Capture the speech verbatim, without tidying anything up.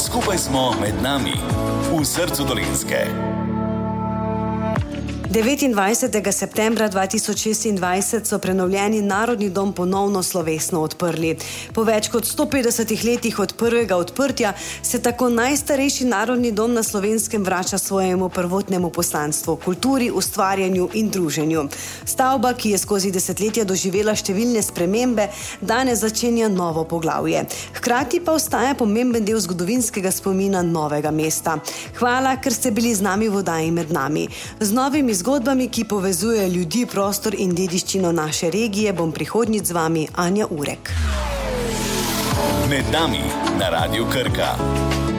Skupaj smo med nami, v srcu Dolenjske. devetindvajsetega septembra dva tisoč šestindvajset so prenovljeni Narodni dom ponovno slovesno odprli. Po več kot sto petdesetih letih od prvega odprtja se tako najstarejši Narodni dom na Slovenskem vrača svojemu prvotnemu poslanstvu, kulturi, ustvarjanju in druženju. Stavba, ki je skozi desetletja doživela številne spremembe, danes začenja novo poglavje. Hkrati pa ostaja pomemben del zgodovinskega spomina novega mesta. Hvala, ker ste bili z nami v oddaji Med nami. Z novimi zgodbami, ki povezujejo ljudi, prostor in dediščino naše regije, bom prihodnjič z vami Anja Urek. Med nami na Radiu Krka.